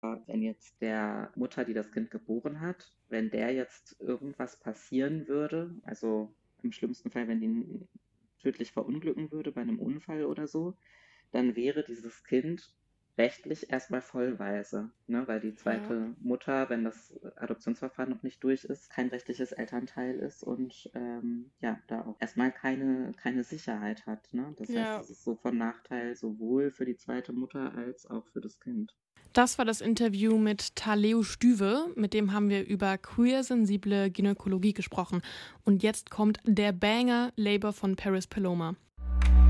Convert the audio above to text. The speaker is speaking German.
Wenn jetzt der Mutter, die das Kind geboren hat, wenn der jetzt irgendwas passieren würde, also im schlimmsten Fall, wenn die tödlich verunglücken würde bei einem Unfall oder so, dann wäre dieses Kind rechtlich erstmal vollweise, ne? Weil die Ja. zweite Mutter, wenn das Adoptionsverfahren noch nicht durch ist, kein rechtliches Elternteil ist und ja, da auch erstmal keine Sicherheit hat. Ne? Das heißt, Ja. es ist so von Nachteil sowohl für die zweite Mutter als auch für das Kind. Das war das Interview mit Thaleo Stüwe. Mit dem haben wir über queer-sensible Gynäkologie gesprochen. Und jetzt kommt der Banger Labor von Paris Paloma.